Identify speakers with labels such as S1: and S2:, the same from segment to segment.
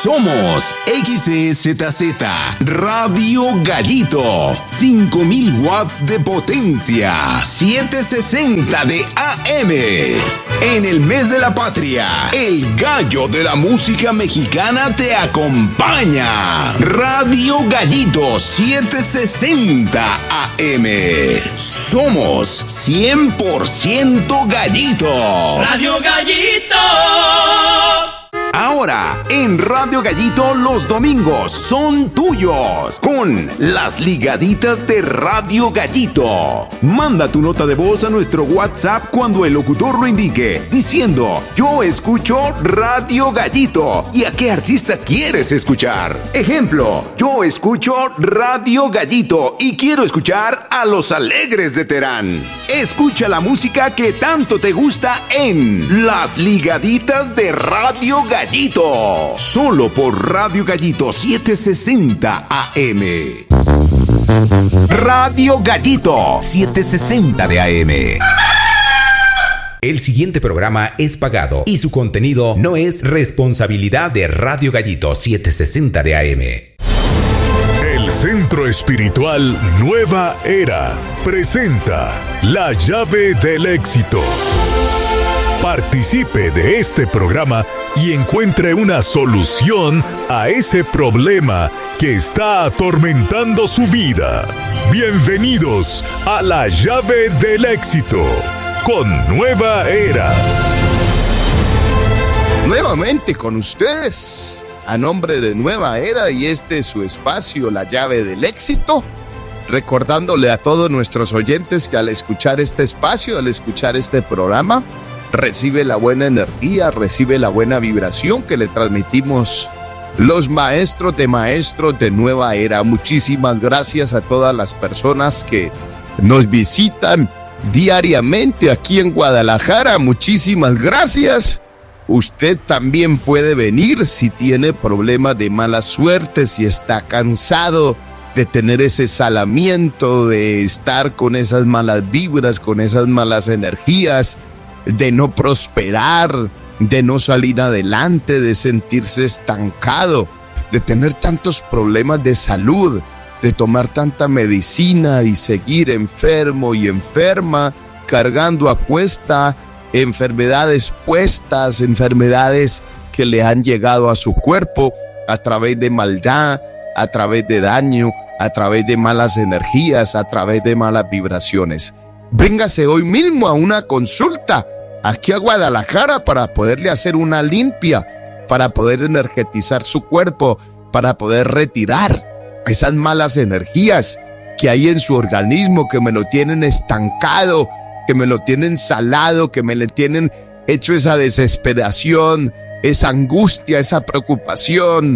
S1: Somos XEZZ Radio Gallito, 5000 watts de potencia, 760 de AM. En el mes de la patria, el gallo de la música mexicana te acompaña. Radio Gallito 760 AM. Somos 100% gallito.
S2: Radio Gallito.
S1: Ahora, en Radio Gallito los domingos son tuyos con las ligaditas de Radio Gallito. Manda tu nota de voz a nuestro WhatsApp cuando el locutor lo indique, diciendo: yo escucho Radio Gallito. ¿Y a qué artista quieres escuchar? Ejemplo: yo escucho Radio Gallito y quiero escuchar a Los Alegres de Terán. Escucha la música que tanto te gusta en las ligaditas de Radio Gallito, solo por Radio Gallito 760 AM. Radio Gallito 760 de AM. El siguiente programa es pagado y su contenido no es responsabilidad de Radio Gallito 760 de AM.
S3: El Centro Espiritual Nueva Era presenta La Llave del Éxito. Participe de este programa y encuentre una solución a ese problema que está atormentando su vida. Bienvenidos a La Llave del Éxito con Nueva Era.
S4: Nuevamente con ustedes, a nombre de Nueva Era, y este es su espacio, La Llave del Éxito. Recordándole a todos nuestros oyentes que al escuchar este espacio, al escuchar este programa, recibe la buena energía, recibe la buena vibración que le transmitimos los maestros de Nueva Era. Muchísimas gracias a todas las personas que nos visitan diariamente aquí en Guadalajara. Muchísimas gracias. Usted también puede venir si tiene problemas de mala suerte, si está cansado de tener ese salamiento, de estar con esas malas vibras, con esas malas energías, de no prosperar, de no salir adelante, de sentirse estancado, de tener tantos problemas de salud, de tomar tanta medicina y seguir enfermo y enferma, cargando a cuesta enfermedades puestas, enfermedades que le han llegado a su cuerpo a través de maldad, a través de daño, a través de malas energías, a través de malas vibraciones. Véngase hoy mismo a una consulta aquí a Guadalajara para poderle hacer una limpia, para poder energetizar su cuerpo, para poder retirar esas malas energías que hay en su organismo, que me lo tienen estancado, que me lo tienen salado, que me le tienen hecho esa desesperación, esa angustia, esa preocupación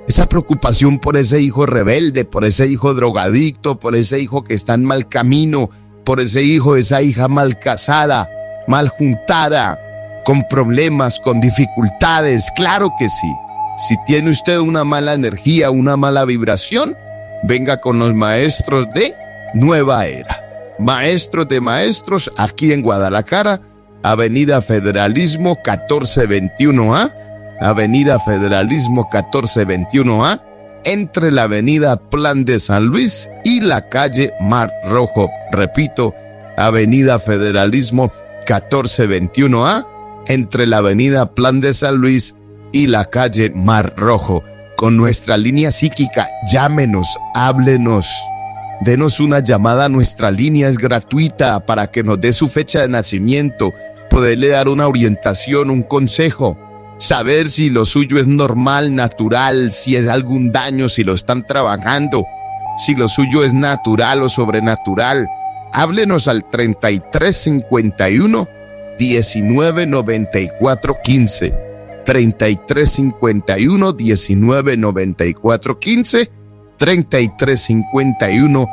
S4: por ese hijo rebelde, por ese hijo drogadicto, por ese hijo que está en mal camino, por ese hijo, esa hija mal casada, mal juntada, con problemas, con dificultades. Claro que sí. Si tiene usted una mala energía, una mala vibración, venga con los maestros de Nueva Era. Maestros de maestros, aquí en Guadalajara, Avenida Federalismo 1421A, Avenida Federalismo 1421A, entre la Avenida Plan de San Luis y la calle Mar Rojo. Repito, Avenida Federalismo 1421A, entre la Avenida Plan de San Luis y la calle Mar Rojo. Con nuestra línea psíquica, llámenos, háblenos, denos una llamada. Nuestra línea es gratuita para que nos dé su fecha de nacimiento, poderle dar una orientación, un consejo, saber si lo suyo es normal, natural, si es algún daño, si lo están trabajando, si lo suyo es natural o sobrenatural. Háblenos al 3351 1994 15. 3351 1994 15. 3351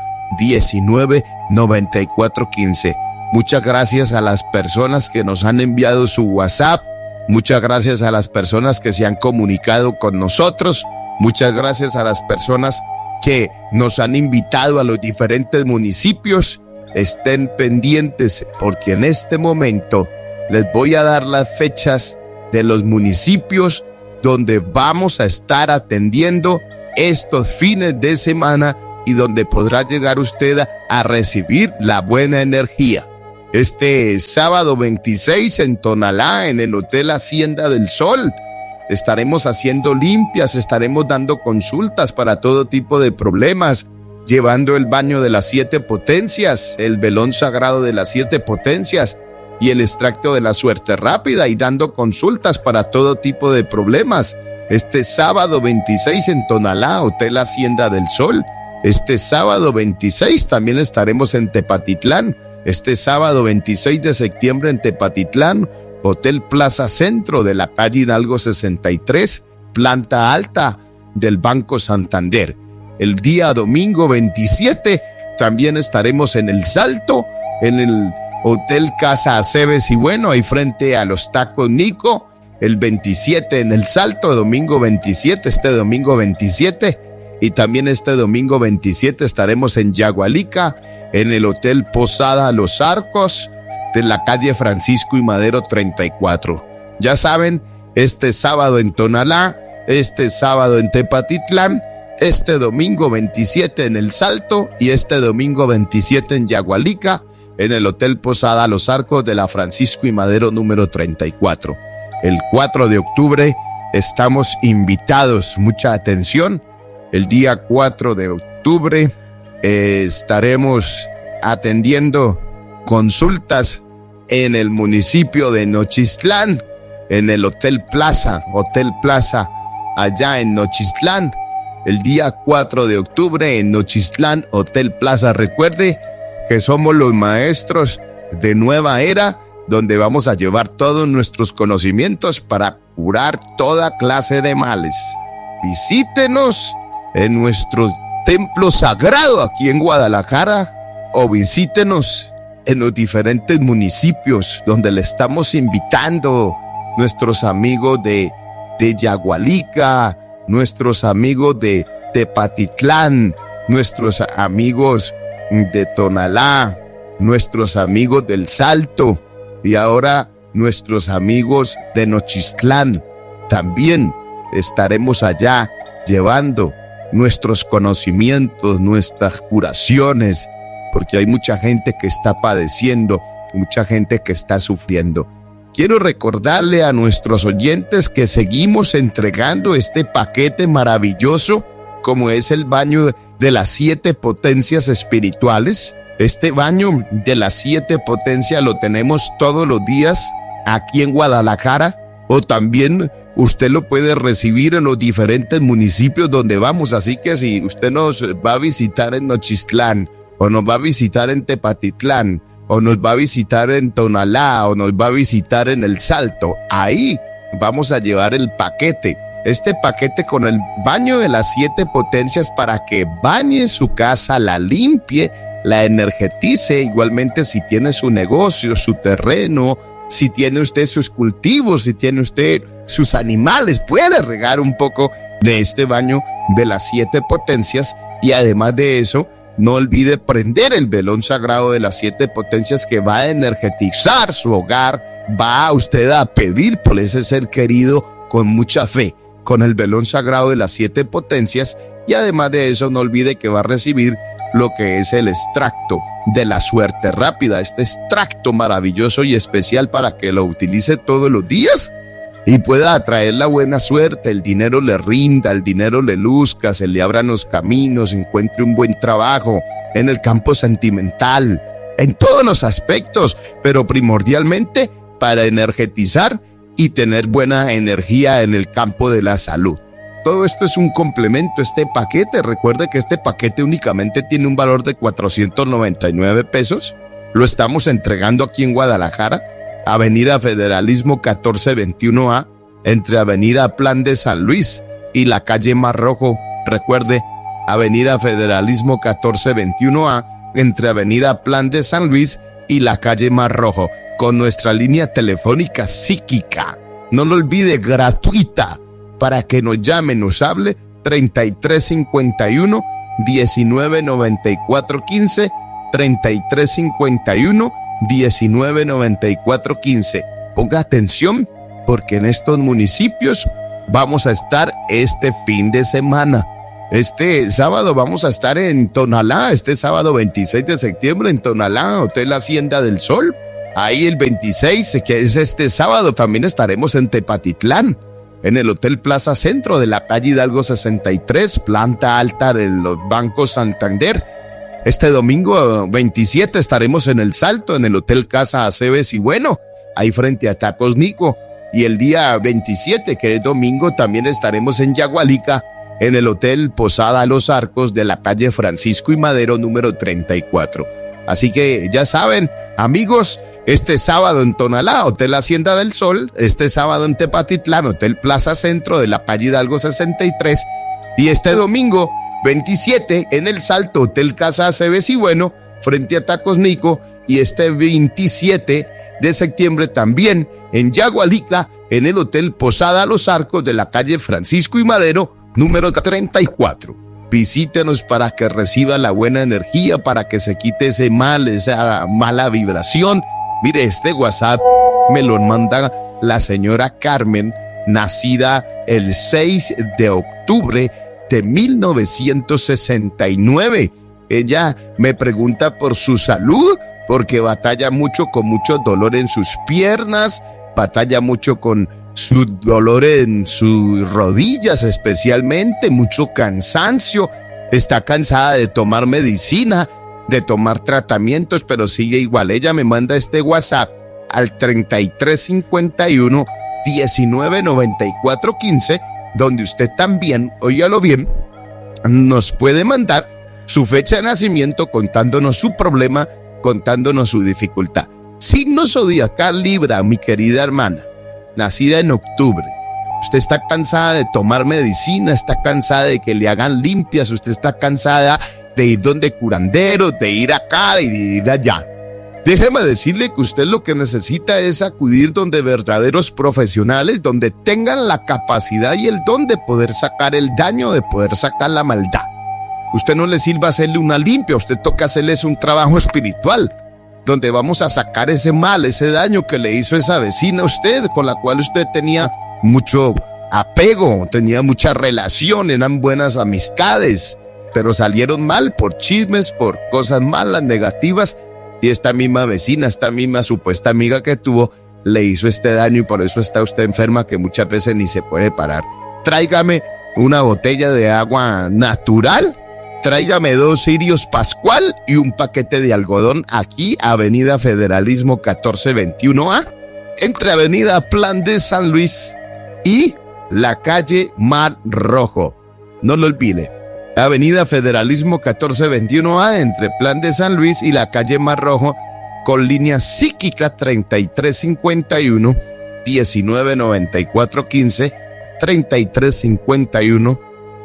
S4: 1994 15. Muchas gracias a las personas que nos han enviado su WhatsApp. Muchas gracias a las personas que se han comunicado con nosotros. Muchas gracias a las personas que nos han invitado a los diferentes municipios. Estén pendientes porque en este momento les voy a dar las fechas de los municipios donde vamos a estar atendiendo estos fines de semana y donde podrá llegar usted a recibir la buena energía. Este sábado 26 en Tonalá, en el Hotel Hacienda del Sol, estaremos haciendo limpias, estaremos dando consultas para todo tipo de problemas, llevando el baño de las 7 potencias, el velón sagrado de las 7 potencias y el extracto de la suerte rápida, y dando consultas para todo tipo de problemas. Este sábado 26 en Tonalá, Hotel Hacienda del Sol. Este sábado 26 también estaremos en Tepatitlán. Este sábado 26 de septiembre en Tepatitlán, Hotel Plaza Centro de la calle Hidalgo 63, planta alta del Banco Santander. El día domingo 27 también estaremos en El Salto, en el Hotel Casa Aceves y bueno, ahí frente a los Tacos Nico. El 27 en El Salto, domingo 27, este domingo 27. Y también este domingo 27 estaremos en Yagualica, en el Hotel Posada Los Arcos, de la calle Francisco y Madero 34. Ya saben, este sábado en Tonalá, este sábado en Tepatitlán, este domingo 27 en El Salto y este domingo 27 en Yagualica, en el Hotel Posada Los Arcos de la Francisco y Madero número 34. El 4 de octubre estamos invitados, mucha atención. El día 4 de octubre estaremos atendiendo consultas en el municipio de Nochistlán, en el Hotel Plaza, allá en Nochistlán. El día 4 de octubre en Nochistlán, Hotel Plaza. Recuerde que somos los maestros de Nueva Era, donde vamos a llevar todos nuestros conocimientos para curar toda clase de males. Visítenos en nuestro templo sagrado aquí en Guadalajara, o visítenos en los diferentes municipios donde le estamos invitando, nuestros amigos de Yagualica, nuestros amigos de Tepatitlán, nuestros amigos de Tonalá, nuestros amigos del Salto y ahora nuestros amigos de Nochistlán. También estaremos allá llevando nuestros conocimientos, nuestras curaciones, porque hay mucha gente que está padeciendo, mucha gente que está sufriendo. Quiero recordarle a nuestros oyentes que seguimos entregando este paquete maravilloso, como es el baño de las 7 potencias espirituales. Este baño de las 7 potencias lo tenemos todos los días aquí en Guadalajara, o también usted lo puede recibir en los diferentes municipios donde vamos. Así que si usted nos va a visitar en Nochistlán, o nos va a visitar en Tepatitlán, o nos va a visitar en Tonalá, o nos va a visitar en El Salto, ahí vamos a llevar el paquete. Este paquete con el baño de las 7 potencias para que bañe su casa, la limpie, la energetice. Igualmente si tiene su negocio, su terreno, si tiene usted sus cultivos, si tiene usted sus animales, puede regar un poco de este baño de las 7 potencias. Y además de eso, no olvide prender el velón sagrado de las 7 potencias, que va a energetizar su hogar. Va usted a pedir por ese ser querido con mucha fe, con el velón sagrado de las 7 potencias. Y además de eso, no olvide que va a recibir lo que es el extracto de la suerte rápida, este extracto maravilloso y especial para que lo utilice todos los días y pueda atraer la buena suerte, el dinero le rinda, el dinero le luzca, se le abran los caminos, encuentre un buen trabajo en el campo sentimental, en todos los aspectos, pero primordialmente para energetizar y tener buena energía en el campo de la salud. Todo esto es un complemento, este paquete. Recuerde que este paquete únicamente tiene un valor de 499 pesos. Lo estamos entregando aquí en Guadalajara, Avenida Federalismo 1421A, entre Avenida Plan de San Luis y la calle Mar Rojo. Recuerde, Avenida Federalismo 1421A, entre Avenida Plan de San Luis y la calle Mar Rojo, con nuestra línea telefónica psíquica. No lo olvide, gratuita, para que nos llame, nos hable, 3351 199415, 3351 199415. Ponga atención, porque en estos municipios vamos a estar este fin de semana. Este sábado vamos a estar en Tonalá, este sábado 26 de septiembre en Tonalá, Hotel Hacienda del Sol. Ahí el 26, que es este sábado, también estaremos en Tepatitlán, en el Hotel Plaza Centro de la calle Hidalgo 63, planta alta de los bancos Santander. Este domingo 27 estaremos en El Salto, en el Hotel Casa Aceves y Bueno, ahí frente a Tacos Nico. Y el día 27, que es domingo, también estaremos en Yagualica, en el Hotel Posada Los Arcos de la calle Francisco y Madero, número 34. Así que ya saben, amigos, este sábado en Tonalá, Hotel Hacienda del Sol, este sábado en Tepatitlán, Hotel Plaza Centro de la calle Hidalgo 63, y este domingo 27 en El Salto, Hotel Casa Aceves y Bueno, frente a Tacos Nico, y este 27 de septiembre también en Yagualica, en el Hotel Posada Los Arcos de la calle Francisco y Madero, número 34. Visítenos para que reciba la buena energía, para que se quite ese mal, esa mala vibración. Mire, este WhatsApp me lo manda la señora Carmen, nacida el 6 de octubre de 1969. Ella me pregunta por su salud, porque batalla mucho con mucho dolor en sus piernas, batalla mucho con su dolor en sus rodillas, especialmente mucho cansancio. Está cansada de tomar medicina, de tomar tratamientos, pero sigue igual. Ella me manda este WhatsApp al 3351 1994 15, donde usted también, óigalo bien, nos puede mandar su fecha de nacimiento contándonos su problema, contándonos su dificultad. Signo zodiacal Libra, mi querida hermana, nacida en octubre. Usted está cansada de tomar medicina, está cansada de que le hagan limpias, usted está cansada de ir donde curanderos, de ir acá y de ir allá. Déjeme decirle que usted lo que necesita es acudir donde verdaderos profesionales, donde tengan la capacidad y el don de poder sacar el daño, de poder sacar la maldad. Usted no le sirva hacerle una limpia, usted toca hacerles un trabajo espiritual, donde vamos a sacar ese mal, ese daño que le hizo esa vecina a usted, con la cual usted tenía mucho apego, tenía mucha relación, eran buenas amistades, pero salieron mal por chismes, por cosas malas, negativas, y esta misma vecina, esta misma supuesta amiga que tuvo, le hizo este daño y por eso está usted enferma, que muchas veces ni se puede parar. Tráigame una botella de agua natural, tráigame 2 cirios Pascual y un paquete de algodón aquí, Avenida Federalismo 1421A, entre Avenida Plan de San Luis y la calle Mar Rojo. No lo olvide, Avenida Federalismo 1421A, entre Plan de San Luis y la calle Mar Rojo, con línea psíquica 3351 1994 15, 3351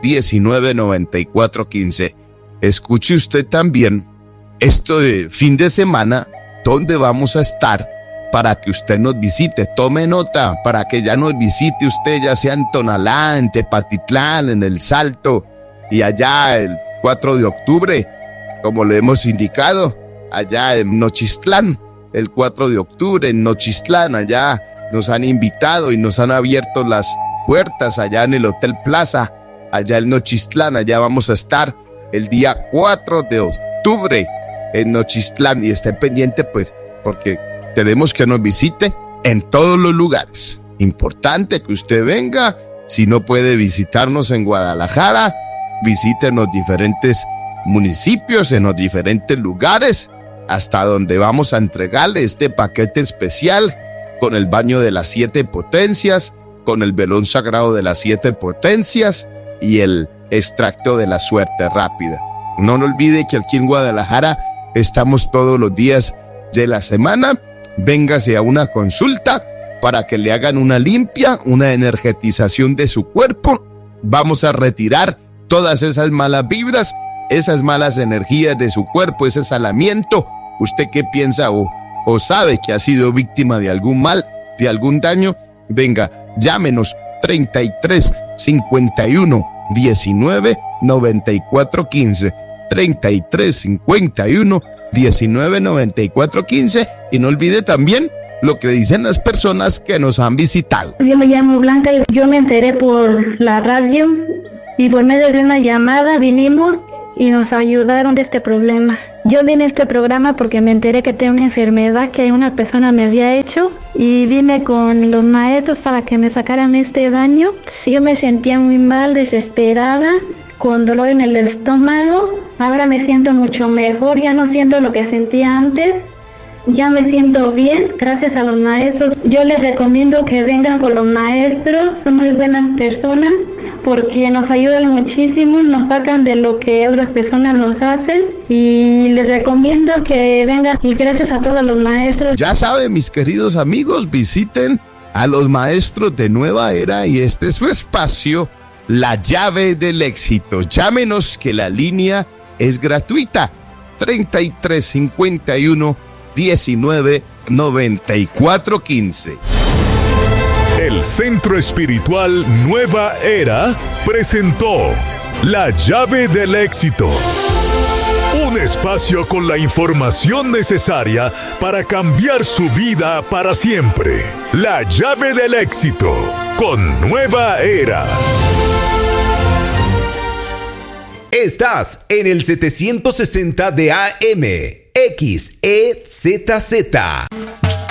S4: 1994 15. Escuche usted también esto de fin de semana, donde vamos a estar para que usted nos visite. Tome nota para que ya nos visite usted, ya sea en Tonalá, en Tepatitlán, en El Salto, y allá el 4 de octubre, como le hemos indicado, allá en Nochistlán, el 4 de octubre en Nochistlán, allá nos han invitado y nos han abierto las puertas allá en el Hotel Plaza, allá en Nochistlán. Allá vamos a estar el día 4 de octubre en Nochistlán, y esté pendiente pues, porque tenemos que nos visite en todos los lugares. Importante que usted venga. Si no puede visitarnos en Guadalajara, visite en los diferentes municipios, en los diferentes lugares, hasta donde vamos a entregarle este paquete especial con el baño de las 7 potencias, con el velón sagrado de las 7 potencias y el extracto de la suerte rápida. No olvide que aquí en Guadalajara estamos todos los días de la semana. Véngase a una consulta para que le hagan una limpia, una energetización de su cuerpo. Vamos a retirar todas esas malas vibras, esas malas energías de su cuerpo, ese salamiento. ¿Usted qué piensa o sabe que ha sido víctima de algún mal, de algún daño? Venga, llámenos 33 51 19 94 15, 33 51 19 94 15, y no olvide también lo que dicen las personas que nos han visitado.
S2: Yo me llamo Blanca y yo me enteré por la radio y por medio de una llamada vinimos y nos ayudaron de este problema. Yo vine a este programa porque me enteré que tengo una enfermedad que una persona me había hecho y vine con los maestros para que me sacaran este daño. Yo me sentía muy mal, desesperada, con dolor en el estómago. Ahora me siento mucho mejor, ya no siento lo que sentía antes. Ya me siento bien, gracias a los maestros. Yo les recomiendo que vengan con los maestros, son muy buenas personas, porque nos ayudan muchísimo, nos sacan de lo que otras personas nos hacen. Y les recomiendo que vengan, y gracias a todos los maestros.
S4: Ya saben, mis queridos amigos, visiten a los maestros de Nueva Era y este es su espacio, La Llave del Éxito. Llámenos que la línea es gratuita, 3351 19 94 15.
S3: El Centro Espiritual Nueva Era presentó La Llave del Éxito. Un espacio con la información necesaria para cambiar su vida para siempre. La Llave del Éxito con Nueva Era.
S1: Estás en el 760 de AM, XEZZ.